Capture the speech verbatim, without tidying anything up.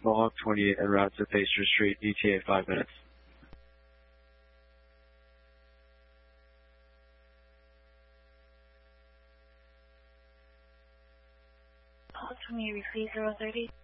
Mohawk twenty-eight en route to Pacer Street, E T A five minutes. Mohawk twenty-eight, repeat zero thirty.